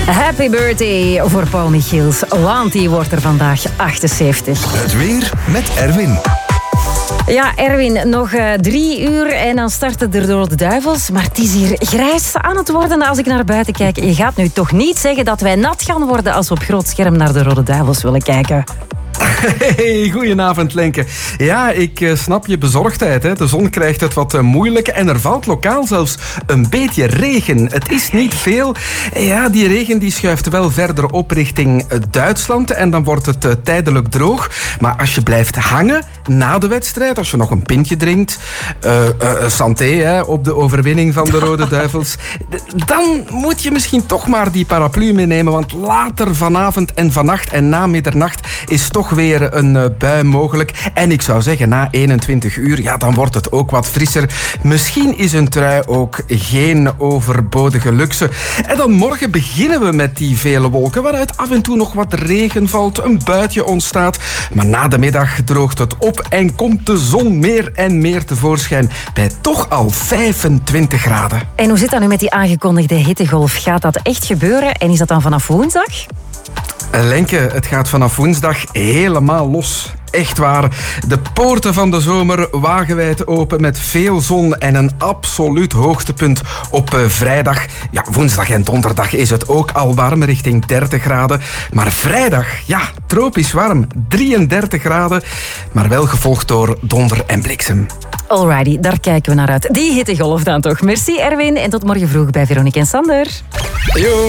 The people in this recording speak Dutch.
Happy birthday voor Paul Michiels, want die wordt er vandaag 78. Het weer met Erwin. Ja, Erwin, nog 3 uur en dan starten de Rode Duivels. Maar het is hier grijs aan het worden als ik naar buiten kijk. Je gaat nu toch niet zeggen dat wij nat gaan worden als we op groot scherm naar de Rode Duivels willen kijken? Hey, goedenavond Lenke. Ja, ik snap je bezorgdheid. Hè. De zon krijgt het wat moeilijk en er valt lokaal zelfs een beetje regen. Het is niet veel. Ja, die regen die schuift wel verder op richting Duitsland en dan wordt het tijdelijk droog. Maar als je blijft hangen na de wedstrijd, als je nog een pintje drinkt, santé hè, op de overwinning van de Rode Duivels, dan moet je misschien toch maar die paraplu meenemen, want later vanavond en vannacht en na middernacht is toch weer een bui mogelijk. En ik zou zeggen, na 21 uur, ja, dan wordt het ook wat frisser. Misschien is een trui ook geen overbodige luxe. En dan morgen beginnen we met die vele wolken, waaruit af en toe nog wat regen valt, een buitje ontstaat. Maar na de middag droogt het op en komt de zon meer en meer tevoorschijn bij toch al 25 graden. En hoe zit dat nu met die aangekondigde hittegolf? Gaat dat echt gebeuren en is dat dan vanaf woensdag? Lenke, het gaat vanaf woensdag helemaal los. Echt waar. De poorten van de zomer wagenwijd open met veel zon en een absoluut hoogtepunt op vrijdag. Ja, woensdag en donderdag is het ook al warm, richting 30 graden. Maar vrijdag, ja, tropisch warm, 33 graden. Maar wel gevolgd door donder en bliksem. Alrighty, daar kijken we naar uit. Die hittegolf dan toch. Merci Erwin en tot morgen vroeg bij Veronique en Sander. Yo.